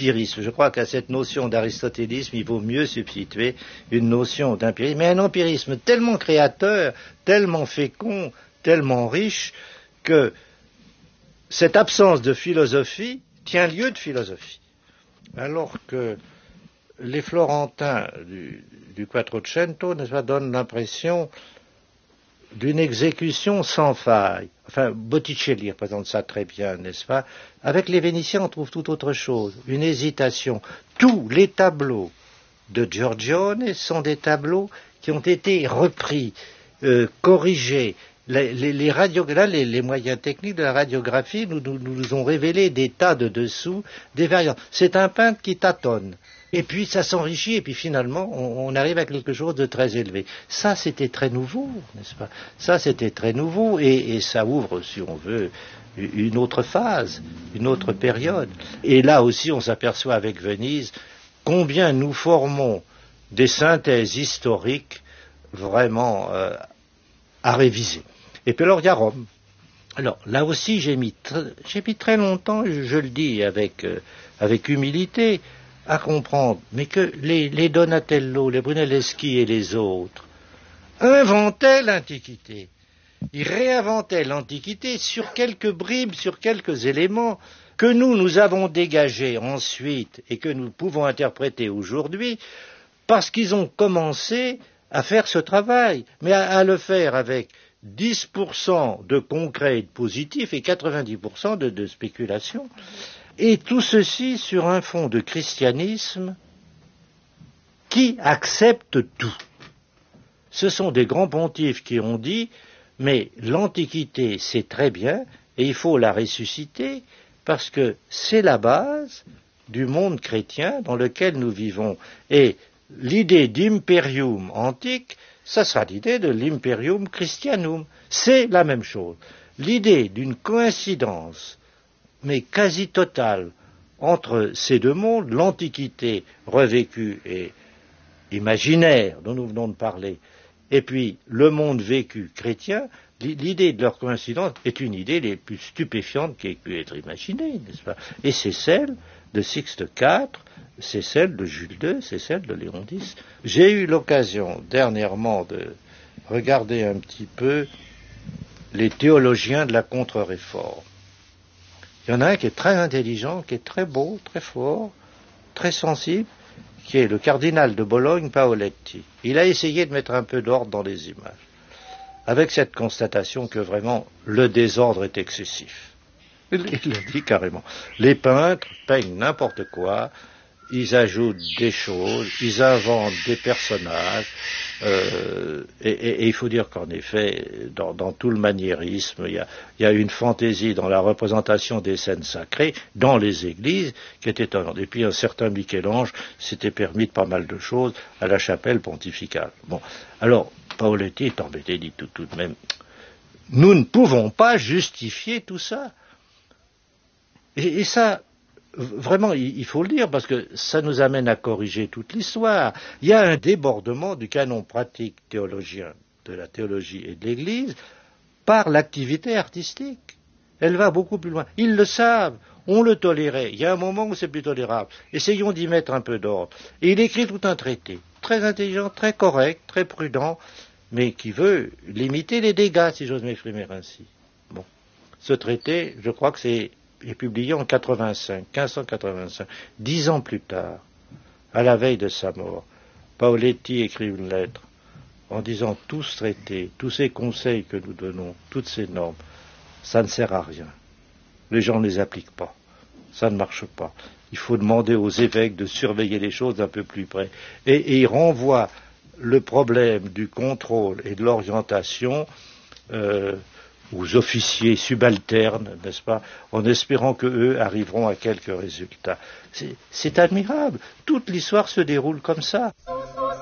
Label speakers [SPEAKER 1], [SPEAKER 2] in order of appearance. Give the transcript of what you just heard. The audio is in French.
[SPEAKER 1] d'empirisme. Je crois qu'à cette notion d'aristotélisme, il vaut mieux substituer une notion d'empirisme, mais un empirisme tellement créateur, tellement fécond, tellement riche, que cette absence de philosophie tient lieu de philosophie. Alors que les Florentins du Quattrocento, n'est-ce pas, donnent l'impression d'une exécution sans faille. Enfin, Botticelli représente ça très bien, n'est-ce pas? Avec les Vénitiens, on trouve tout autre chose, une hésitation. Tous les tableaux de Giorgione sont des tableaux qui ont été repris, corrigés. Les moyens techniques de la radiographie nous ont révélé des tas de dessous, des variantes. C'est un peintre qui tâtonne. Et puis ça s'enrichit, et puis finalement on arrive à quelque chose de très élevé. Ça c'était très nouveau, n'est-ce pas? Ça c'était très nouveau, et ça ouvre, si on veut, une autre phase, une autre période. Et là aussi on s'aperçoit avec Venise combien nous formons des synthèses historiques vraiment à réviser. Et puis alors il y a Rome. Alors là aussi j'ai mis très longtemps, je le dis avec humilité, à comprendre, mais que les Donatello, les Brunelleschi et les autres inventaient l'Antiquité. Ils réinventaient l'Antiquité sur quelques bribes, sur quelques éléments que nous avons dégagés ensuite et que nous pouvons interpréter aujourd'hui parce qu'ils ont commencé à faire ce travail, mais à le faire avec 10% de concret et de positif et 90% de spéculation. Et tout ceci sur un fond de christianisme qui accepte tout. Ce sont des grands pontifes qui ont dit, mais l'Antiquité c'est très bien et il faut la ressusciter parce que c'est la base du monde chrétien dans lequel nous vivons. Et l'idée d'imperium antique, ça sera l'idée de l'imperium christianum. C'est la même chose. L'idée d'une coïncidence mais quasi totale entre ces deux mondes, l'Antiquité revécue et imaginaire dont nous venons de parler, et puis le monde vécu chrétien, l'idée de leur coïncidence est une idée les plus stupéfiantes qui ait pu être imaginée, n'est-ce pas? Et c'est celle de Sixte IV, c'est celle de Jules II, c'est celle de Léon X. J'ai eu l'occasion dernièrement de regarder un petit peu les théologiens de la contre-réforme. Il y en a un qui est très intelligent, qui est très beau, très fort, très sensible, qui est le cardinal de Bologne, Paoletti. Il a essayé de mettre un peu d'ordre dans les images, avec cette constatation que vraiment le désordre est excessif. Il l'a dit carrément. Les peintres peignent n'importe quoi, ils ajoutent des choses, ils inventent des personnages, et il faut dire qu'en effet, dans tout le maniérisme, il y a une fantaisie dans la représentation des scènes sacrées, dans les églises, qui est étonnante. Et puis un certain Michel-Ange s'était permis de pas mal de choses à la chapelle pontificale. Bon, alors, Paoletti est embêté, dit tout de même, nous ne pouvons pas justifier tout ça. Et ça, vraiment, il faut le dire, parce que ça nous amène à corriger toute l'histoire. Il y a un débordement du canon pratique théologien de la théologie et de l'Église par l'activité artistique. Elle va beaucoup plus loin. Ils le savent, on le tolérait. Il y a un moment où c'est plus tolérable. Essayons d'y mettre un peu d'ordre. Et il écrit tout un traité, très intelligent, très correct, très prudent, mais qui veut limiter les dégâts, si j'ose m'exprimer ainsi. Bon, ce traité, je crois que c'est publié en 1585, 10 ans plus tard, à la veille de sa mort. Paoletti écrit une lettre en disant tout ce traité, tous ces conseils que nous donnons, toutes ces normes, ça ne sert à rien. Les gens ne les appliquent pas. Ça ne marche pas. Il faut demander aux évêques de surveiller les choses d'un peu plus près. Et il renvoie le problème du contrôle et de l'orientation aux officiers subalternes, n'est-ce pas, en espérant qu'eux arriveront à quelques résultats. C'est admirable. Toute l'histoire se déroule comme ça.